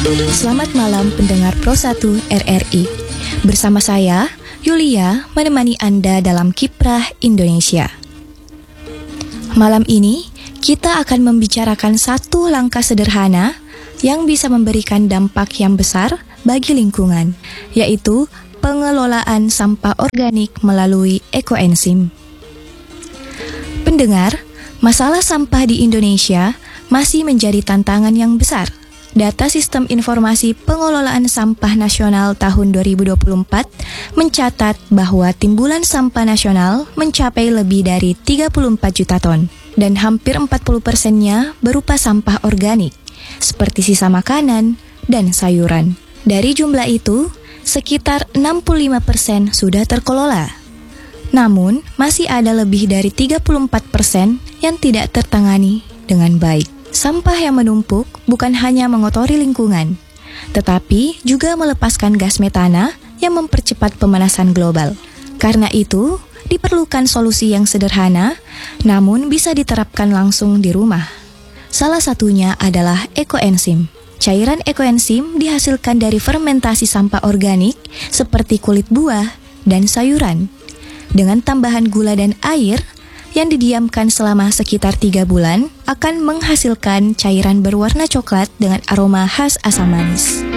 Selamat malam pendengar Pro 1 RRI. Bersama saya, Yulia, menemani Anda dalam Kiprah Indonesia. Malam ini, kita akan membicarakan satu langkah sederhana yang bisa memberikan dampak yang besar bagi lingkungan, yaitu pengelolaan sampah organik melalui ekoenzim. Pendengar, masalah sampah di Indonesia masih menjadi tantangan yang besar. Data Sistem Informasi Pengelolaan Sampah Nasional tahun 2024 mencatat bahwa timbulan sampah nasional mencapai lebih dari 34 juta ton dan hampir 40%-nya berupa sampah organik, seperti sisa makanan dan sayuran. Dari jumlah itu, sekitar 65% sudah terkelola. Namun, masih ada lebih dari 34% yang tidak tertangani dengan baik. Sampah yang menumpuk bukan hanya mengotori lingkungan, tetapi juga melepaskan gas metana yang mempercepat pemanasan global. Karena itu, diperlukan solusi yang sederhana, namun bisa diterapkan langsung di rumah. Salah satunya adalah ekoenzim. Cairan ekoenzim dihasilkan dari fermentasi sampah organik seperti kulit buah dan sayuran. Dengan tambahan gula dan air, yang didiamkan selama sekitar 3 bulan akan menghasilkan cairan berwarna coklat dengan aroma khas asam manis.